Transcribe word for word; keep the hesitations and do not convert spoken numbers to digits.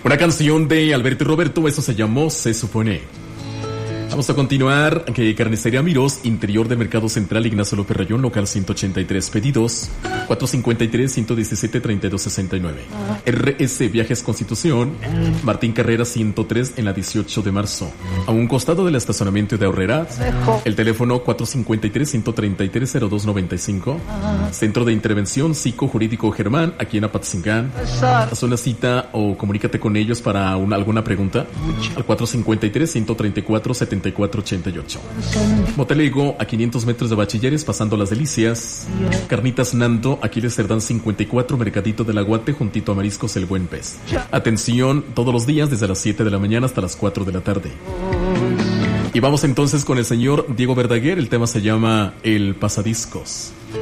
Una canción de Alberto y Roberto, eso se llamó Se Supone. Vamos a continuar. Que Carnicería Mirós, interior de Mercado Central, Ignacio López Rayón, local ciento ochenta y tres. Pedidos cuatro cinco tres, uno uno siete, tres dos seis nueve. R S Viajes Constitución, Martín Carrera ciento tres, en la dieciocho de marzo, a un costado del estacionamiento de Aurrera. El teléfono cuatro cinco tres, uno tres tres, cero dos nueve cinco. Centro de Intervención Psicojurídico Germán, aquí en Apatzingán. Haz una cita o comunícate con ellos para una, alguna pregunta al cuatro cinco tres, uno tres cuatro, siete cuatro ocho ocho. Motel Ego, a quinientos metros de Bachilleres, pasando Las Delicias. Carnitas Nando, Aquiles Cerdán cincuenta y cuatro, Mercadito del Aguate, juntito a Mariscos El Buen Pez. Atención todos los días desde las siete de la mañana hasta las cuatro de la tarde. Y vamos entonces con el señor Diego Verdaguer. El tema se llama El Pasadiscos.